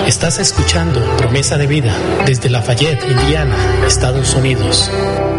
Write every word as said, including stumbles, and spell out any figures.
Estás escuchando Promesa de Vida desde Lafayette, Indiana, Estados Unidos.